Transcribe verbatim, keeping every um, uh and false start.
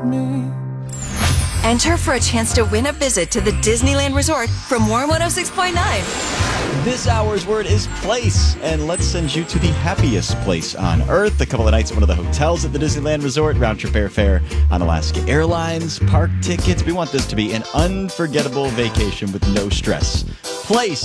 me. Enter for a chance to win a visit to the Disneyland Resort from Warm one oh six point nine. This hour's word is place, and let's send you to the happiest place on Earth. A couple of nights at one of the hotels at the Disneyland Resort, round-trip airfare on Alaska Airlines, park tickets. We want this to be an unforgettable vacation with no stress. Place